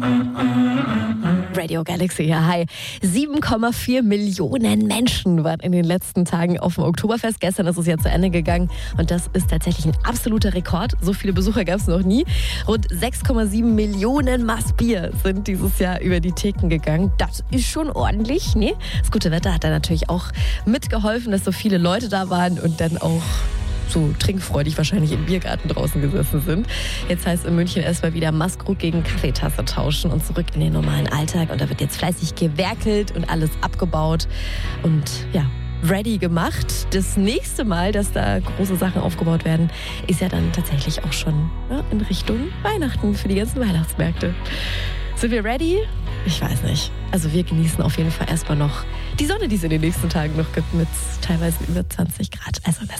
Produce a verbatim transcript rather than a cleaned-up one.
Radio Galaxy, ja, hi. sieben Komma vier Millionen Menschen waren in den letzten Tagen auf dem Oktoberfest. Gestern ist es ja zu Ende gegangen und das ist tatsächlich ein absoluter Rekord. So viele Besucher gab es noch nie. Rund sechs Komma sieben Millionen Maß Bier sind dieses Jahr über die Theken gegangen. Das ist schon ordentlich, ne? Das gute Wetter hat da natürlich auch mitgeholfen, dass so viele Leute da waren und dann auch so trinkfreudig wahrscheinlich im Biergarten draußen gesessen sind. Jetzt heißt in München erstmal wieder Maßkrug gegen Kaffeetasse tauschen und zurück in den normalen Alltag. Und da wird jetzt fleißig gewerkelt und alles abgebaut und ja, ready gemacht. Das nächste Mal, dass da große Sachen aufgebaut werden, ist ja dann tatsächlich auch schon ja, in Richtung Weihnachten für die ganzen Weihnachtsmärkte. Sind wir ready? Ich weiß nicht. Also wir genießen auf jeden Fall erstmal noch die Sonne, die es in den nächsten Tagen noch gibt mit teilweise über zwanzig Grad. Also das